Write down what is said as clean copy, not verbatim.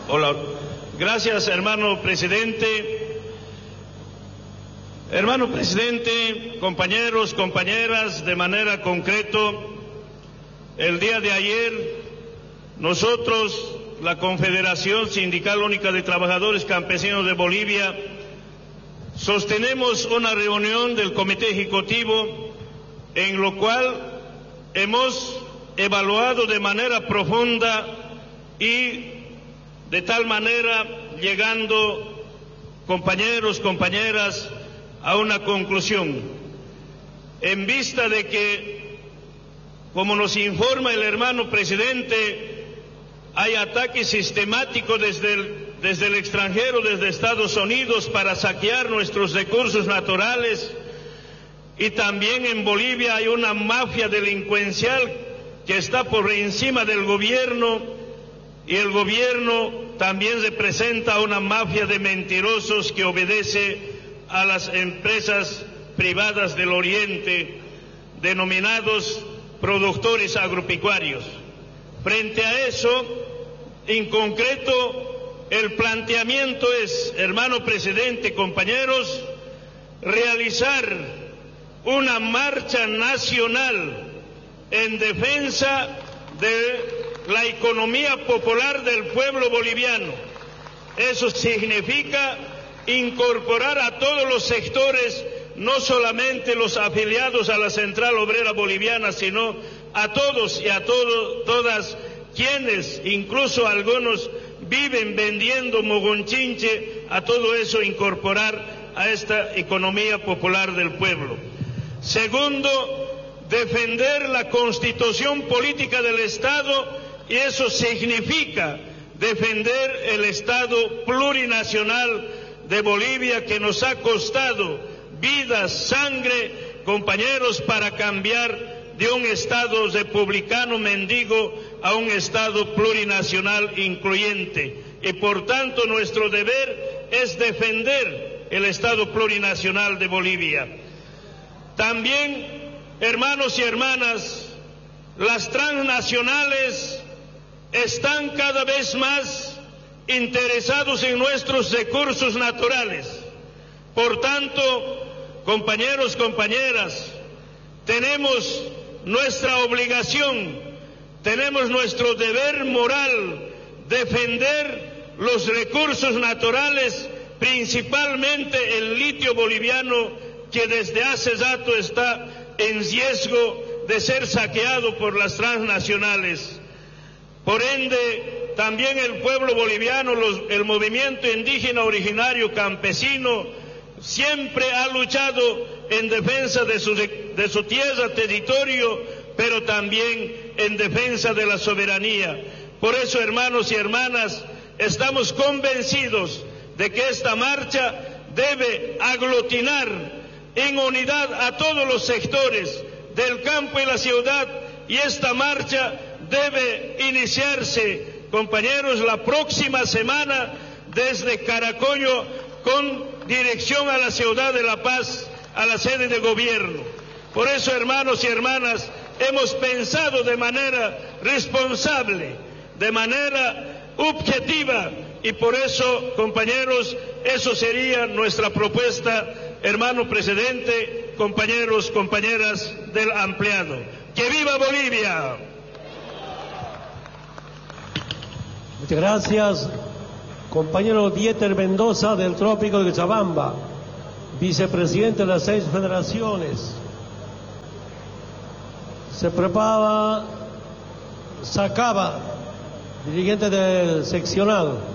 Hola. Gracias, hermano presidente. Hermano presidente, compañeros, compañeras, de manera concreto, el día de ayer nosotros, la Confederación Sindical Única de Trabajadores Campesinos de Bolivia, sostenemos una reunión del Comité Ejecutivo en lo cual hemos evaluado de manera profunda y de tal manera llegando, compañeros, compañeras, a una conclusión. En vista de que, como nos informa el hermano presidente, hay ataques sistemáticos desde el extranjero, desde Estados Unidos, para saquear nuestros recursos naturales, y también en Bolivia hay una mafia delincuencial que está por encima del gobierno, y el gobierno también representa una mafia de mentirosos que obedece a las empresas privadas del Oriente, denominados productores agropecuarios. Frente a eso, en concreto, el planteamiento es, hermano presidente, compañeros, realizar una marcha nacional en defensa de la economía popular del pueblo boliviano. Eso significa incorporar a todos los sectores, no solamente los afiliados a la Central Obrera Boliviana, sino a todos y a todas quienes, incluso algunos, viven vendiendo mogonchinche, a todo eso incorporar a esta economía popular del pueblo. Segundo, defender la Constitución política del Estado, y eso significa defender el Estado plurinacional de Bolivia, que nos ha costado vidas, sangre, compañeros, para cambiar de un Estado republicano mendigo a un Estado plurinacional incluyente. Y por tanto nuestro deber es defender el Estado plurinacional de Bolivia. También, hermanos y hermanas, las transnacionales están cada vez más interesados en nuestros recursos naturales. Por tanto, compañeros, compañeras, tenemos nuestra obligación, tenemos nuestro deber moral, defender los recursos naturales, principalmente el litio boliviano, que desde hace rato está en riesgo de ser saqueado por las transnacionales. Por ende, también el pueblo boliviano, el movimiento indígena originario campesino, siempre ha luchado en defensa de su tierra, territorio, pero también en defensa de la soberanía. Por eso, hermanos y hermanas, estamos convencidos de que esta marcha debe aglutinar en unidad a todos los sectores del campo y la ciudad, y esta marcha debe iniciarse, compañeros, la próxima semana desde Caracollo, con dirección a la ciudad de La Paz, a la sede de gobierno. Por eso, hermanos y hermanas, hemos pensado de manera responsable, de manera objetiva, y por eso, compañeros, eso sería nuestra propuesta, hermano presidente, compañeros, compañeras del ampliado. ¡Que viva Bolivia! Muchas gracias, compañero Dieter Mendoza del Trópico de Cochabamba, vicepresidente de las 6 federaciones. Se prepara Sacaba, dirigente del seccionado.